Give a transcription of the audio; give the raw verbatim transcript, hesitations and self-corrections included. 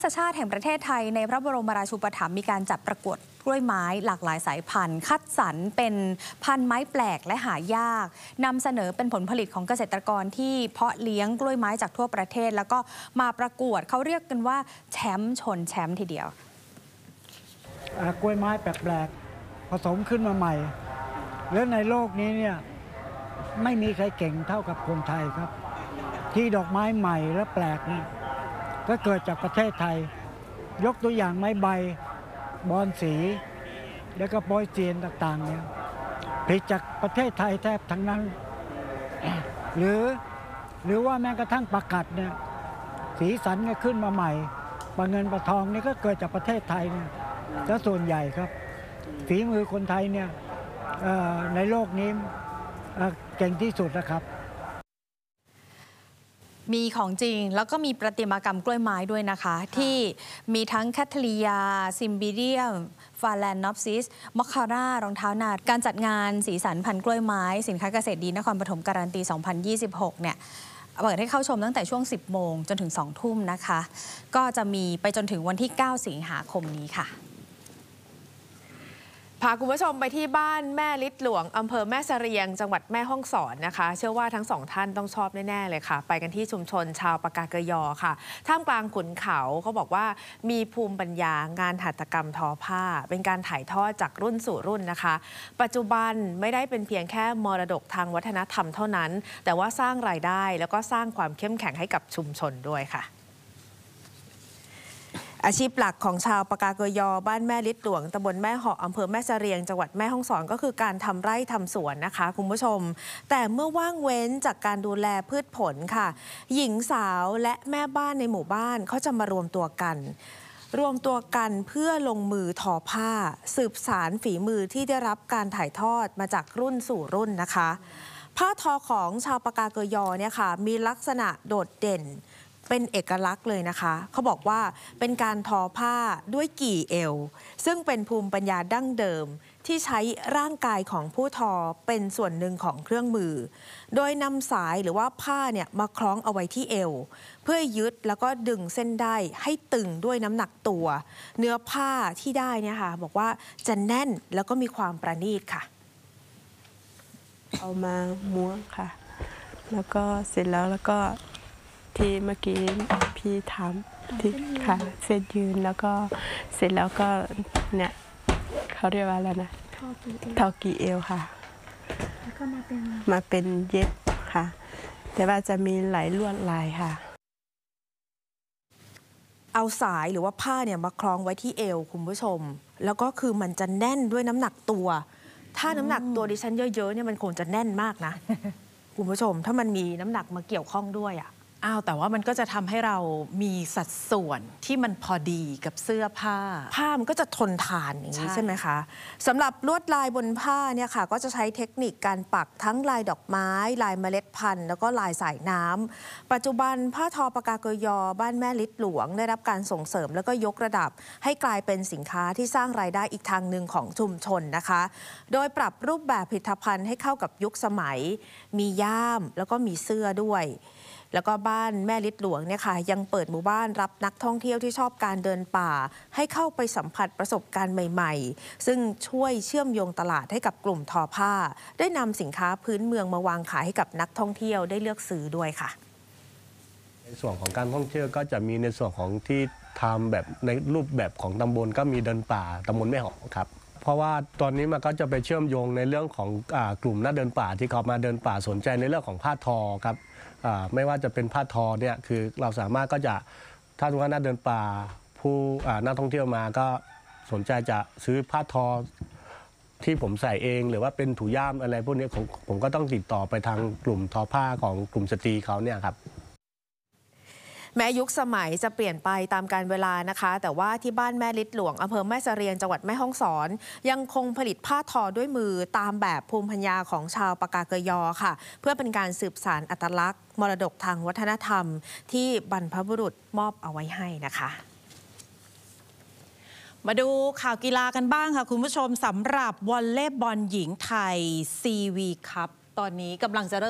ชาติแห่งประเทศไทยในพระบรมราชูปถัมภ์มีการจัดประกวดกล้วยไม้หลากหลายสายพันธุ์คัดสรรเป็นพันธุ์ไม้แปลกและหายากนำเสนอเป็นผลผลิตของเกษตรกรที่เพาะเลี้ยงกล้วยไม้จากทั่วประเทศแล้วก็มาประกวดเขาเรียกกันว่าแชมป์ชนแชมป์ทีเดียวกล้วยไม้แปลกๆผสมขึ้นมาใหม่แล้วในโลกนี้เนี่ยไม่มีใครเก่งเท่ากับคนไทยครับที่ดอกไม้ใหม่และแปลกเนี่ยก็เกิดจากประเทศไทยยกตัวอย่างไม้ใบบอนสีแล้วก็โปยเซียนต่างๆเนี่ยผลิตจากประเทศไทยแทบทั้งนั้นหรือหรือว่าแม้กระทั่งปลากัดเนี่ยสีสันก็ขึ้นมาใหม่ปลาเงินปลาทองนี่ก็เกิดจากประเทศไทยเนี่ยและส่วนใหญ่ครับฝีมือคนไทยเนี่ยในโลกนี้เก่งที่สุดนะครับมีของจริงแล้วก็มีประติมากรรมกล้วยไม้ด้วยนะคะที่มีทั้งแคทเทลียซิมบิเดียมฟาแลนนอปซิสมอคคาร่ารองเท้านาดการจัดงานสีสันพันธุ์กล้วยไม้สินค้าเกษตรดีนครปฐมการันตี สองพันยี่สิบหก เนี่ยเปิดให้เข้าชมตั้งแต่ช่วง สิบโมงจนถึง สองทุ่มนะคะก็จะมีไปจนถึงวันที่ เก้า สิงหาคมนี้ค่ะพาคุณผู้ชมไปที่บ้านแม่ลิดหลวงอำเภอแม่เสรียงจังหวัดแม่ฮ่องสอนนะคะเชื่อว่าทั้งสองท่านต้องชอบแน่ๆเลยค่ะไปกันที่ชุมชนชาวปากาเกยอค่ะท่ามกลางขุนเขาเขาบอกว่ามีภูมิปัญญางานหัตถกรรมทอผ้าเป็นการถ่ายทอดจากรุ่นสู่รุ่นนะคะปัจจุบันไม่ได้เป็นเพียงแค่มรดกทางวัฒนธรรมเท่านั้นแต่ว่าสร้างรายได้แล้วก็สร้างความเข้มแข็งให้กับชุมชนด้วยค่ะอาชีพหลักของชาวปากาเกยอบ้านแม่ลิดหลวงตำบลแม่เหาะอำเภอแม่เสรียงจังหวัดแม่ฮ่องสอนก็คือการทำไร่ทำสวนนะคะคุณผู้ชมแต่เมื่อว่างเว้นจากการดูแลพืชผลค่ะหญิงสาวและแม่บ้านในหมู่บ้านเขาจะมารวมตัวกันรวมตัวกันเพื่อลงมือทอผ้าสืบสารฝีมือที่ได้รับการถ่ายทอดมาจากรุ่นสู่รุ่นนะคะผ้าทอของชาวปากาเกยอเนี่ยค่ะมีลักษณะโดดเด่นเป็นเอกลักษณ์เลยนะคะเขาบอกว่าเป็นการทอผ้าด้วยกี่เอวซึ่งเป็นภูมิปัญญาดั้งเดิมที่ใช้ร่างกายของผู้ทอเป็นส่วนหนึ่งของเครื่องมือโดยนำสายหรือว่าผ้าเนี่ยมาคล้องเอาไว้ที่เอวเพื่อยึดแล้วก็ดึงเส้นได้ให้ตึงด้วยน้ำหนักตัวเนื้อผ้าที่ได้เนี่ยค่ะบอกว่าจะแน่นแล้วก็มีความประณีตค่ะเอามาม้วนค่ะแล้วก็เสร็จแล้วแล้วก็ที่เมื่อกี้พี่ทำที่ค่ะเสร็จยืนแล้วก็เสร็จแล้วก็เนี่ยเขาเรียกว่าอะไรนะทอกีเอวค่ะแล้วก็มาเป็นมาเป็นเย็บค่ะแต่ว่าจะมีหลายลวดลายค่ะเอาสายหรือว่าผ้าเนี่ยมาคล้องไว้ที่เอวคุณผู้ชมแล้วก็คือมันจะแน่นด้วยน้ำหนักตัวถ้าน้ำหนักตัวดิฉันเยอะๆเนี่ยมันคงจะแน่นมากนะคุณผู้ชมถ้ามันมีน้ำหนักมาเกี่ยวข้องด้วยอ่ะอ้าวแต่ว่ามันก็จะทำให้เรามีสัดส่วนที่มันพอดีกับเสื้อผ้าผ้ามันก็จะทนทานอย่างนี้ใช่ไหมคะสำหรับลวดลายบนผ้าเนี่ยค่ะก็จะใช้เทคนิคการปักทั้งลายดอกไม้ลายเมล็ดพันธุ์แล้วก็ลายสายน้ำปัจจุบันผ้าทอปากาเกยอบ้านแม่ลิดหลวงได้รับการส่งเสริมแล้วก็ยกระดับให้กลายเป็นสินค้าที่สร้างรายได้อีกทางหนึ่งของชุมชนนะคะโดยปรับรูปแบบผลิตภัณฑ์ให้เข้ากับยุคสมัยมีย่ามแล้วก็มีเสื้อด้วยแล้วก็บ้านแม่ลิดหลวงเนี่ยค่ะยังเปิดหมู่บ้านรับนักท่องเที่ยวที่ชอบการเดินป่าให้เข้าไปสัมผัสประสบการณ์ใหม่ๆซึ่งช่วยเชื่อมโยงตลาดให้กับกลุ่มทอผ้าได้นำสินค้าพื้นเมืองมาวางขายให้กับนักท่องเที่ยวได้เลือกซื้อด้วยค่ะในส่วนของการท่องเที่ยวก็จะมีในส่วนของที่ทำแบบในรูปแบบของตำบลก็มีเดินป่าตำบลแม่เหาะครับเพราะว่าตอนนี้มันก็จะไปเชื่อมโยงในเรื่องของกลุ่มนักเดินป่าที่เขามาเดินป่าสนใจในเรื่องของผ้าทอครับไม่ว่าจะเป็นผ้าทอเนี่ยคือเราสามารถก็จะถ้าทุกท่านนักเดินป่าผู้นักท่องเที่ยวมาก็สนใจจะซื้อผ้าทอที่ผมใส่เองหรือว่าเป็นถุงย่ามอะไรพวกนี้ผมผมก็ต้องติดต่อไปทางกลุ่มทอผ้าของกลุ่มสตรีเขาเนี่ยครับแม้ยุคสมัยจะเปลี่ยนไปตามกาลเวลานะคะแต่ว่าที่บ้านแม่ลิดหลวงอำเภอแม่เสรียงจังหวัดแม่ฮ่องสอนยังคงผลิตผ้าทอด้วยมือตามแบบภูมิปัญญาของชาวปากาเกยอค่ะเพื่อเป็นการสืบสานอัตลักษณ์มรดกทางวัฒนธรรมที่บรรพบุรุษมอบเอาไว้ให้นะคะมาดูข่าวกีฬากันบ้างค่ะคุณผู้ชมสำหรับวอลเลย์บอลหญิงไทยซีวีคัพตอนนี้กำลังจะเริ่ม